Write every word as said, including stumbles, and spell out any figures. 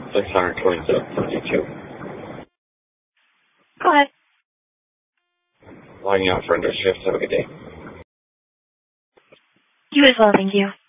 six hundred twenty-seven thirty-two. Go ahead. Logging out for under shift. Have a good day. You as well, thank you.